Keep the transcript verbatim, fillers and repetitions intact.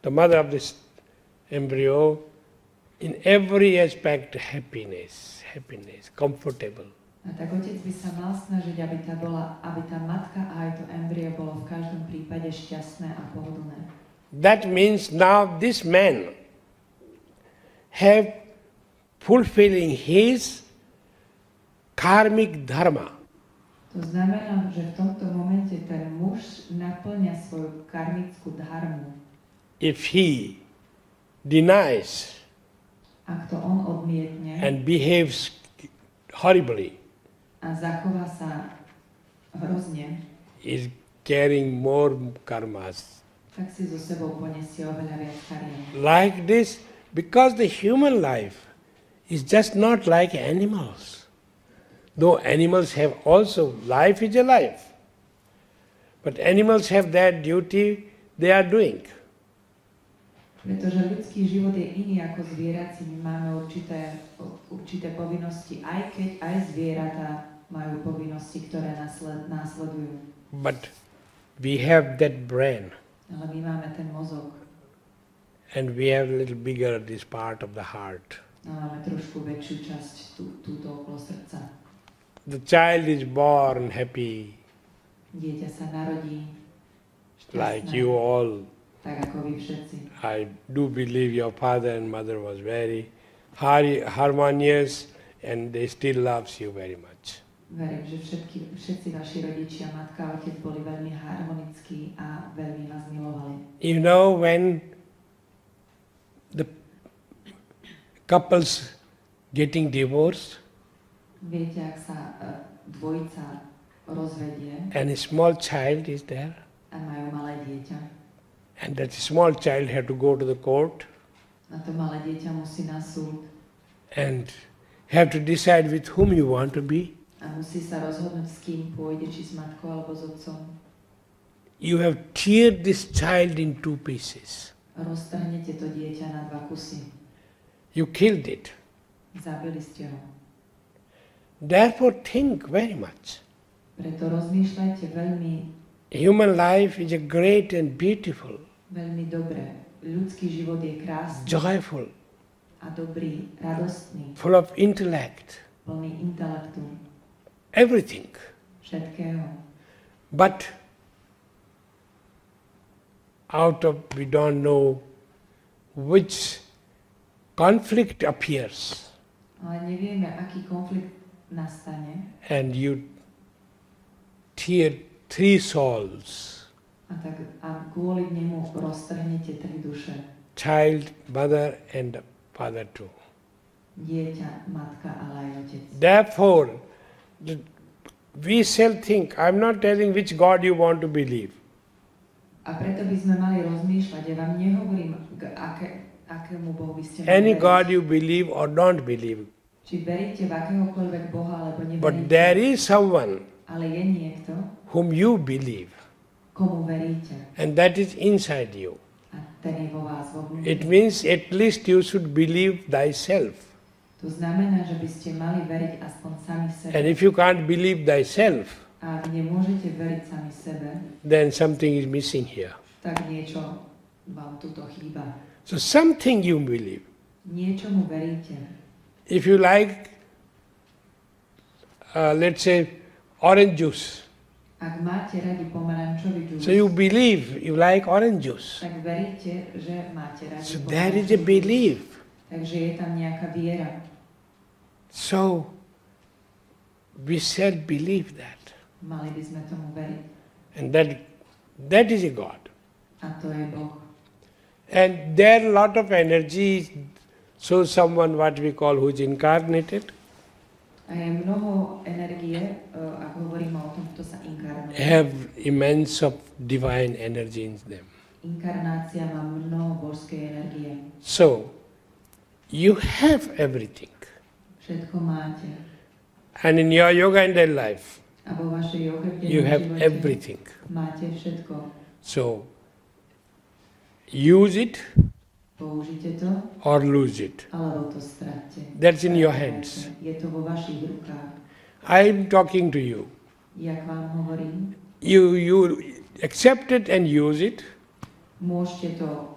the mother of this embryo, in every aspect happiness, happiness, comfortable. A tak otec by sa mal snažiť, aby tá, bola, aby tá matka a aj to embryo bolo v každom prípade šťastné a pohodlné. That means now this man have fulfilling his karmic dharma. To znamená, že v tomto momente ten muž naplňa svoju karmickú dharmu. If he denies Ak to on odmietne and behaves horribly, a zachová sa hrozne, is carrying more karmas. tak si so sebou poniesie oveľa viac kariem. Like this, because the human life is just not like animals. Though animals have also, life is a life. But animals have that duty they are doing. Pretože ľudský život je iný ako zvierací, my máme určité, určité povinnosti, aj keď aj zvieratá majú povinnosti, ktoré nasled, následujú. But we have that brain. Ale my máme ten mozog. And we have a little bigger this part of the heart. A máme trošku väčšiu časť tú, túto okolo srdca. The child is born happy, Dieťa sa narodí šťastné, like you all. tak ako vy všetci. I do believe your father and mother was very har- harmonious and they still loves you very much. Verím, že všetky, všetci vaši rodičia, matka a otec boli veľmi harmonickí a veľmi vás milovali. You know, when the couples getting divorced Viete, ak sa uh, dvojica rozvedie and a small child is there, a majú malé dieťa, and that small child have to go to the court a to malé dieťa musí na súd and have to decide with whom you want to be, a musí sa rozhodnúť, s kým pôjde, či s matkou alebo s otcom. you have teared this child in two pieces. Roztrhnete to dieťa na dva kusy. You killed it. Zabili ste ho. Therefore think very much. Preto rozmýšľajte veľmi, Human life is a great and beautiful, veľmi dobre. Ľudský život je krásny joyful, a dobrý, radostný, full of intellect, plný intelektu, everything. všetkého. But out of, we don't know which conflict appears, Ale nevieme, aký konflikt nastane, and you tear three souls, a tak a kvôli nemu roztrhnete tri duše. child, mother and father too. Dieťa, matka, ale aj otec. Therefore, the- we shall think, I'm not telling which God you want to believe. A preto by sme mali rozmýšľať, ja vám nehovorím, k aké, akému Bohu by ste mali Any veriť. God you believe or don't believe. Či veríte v akéhokoľvek Boha, alebo But neveríte. there is someone Ale je niekto, whom you believe, komu veríte. and that is inside you. A ten je vo vás, vo vnútri. It means at least you should believe thyself. To znamená, že by ste mali veriť aspoň sami sebe. And if you can't believe thyself, A ak nemôžete veriť sami sebe, then something is missing here. tak niečo vám tuto chýba. So something you believe. Niečomu veríte. If you like, uh, let's say, orange juice, Ak máte radi pomarančový džús, so you believe you like orange juice. tak veríte, že máte radi So there is a pomarančový džús. belief. Takže je tam nejaká viera. So we shall believe that. Mali by sme tomu veriť. And that, that is a God. A to je Boh. And there are a lot of energy, so someone what we call who is incarnated, A je mnoho energie, uh, ak hovoríme o tom, kto sa inkarnuje. have immense of divine energy in them. Inkarnácia má mnoho božskej energie. So, you have everything. Všetko máte. And in your yoga and life, A vo vašej joge v you dennom have živote everything. máte všetko. So, use it Použite to, or lose it. alebo to stratte. That's in your hands. Je to vo vašich rukách. I'm talking to you. Jak vám hovorím, You, you accept it and use it, môžete to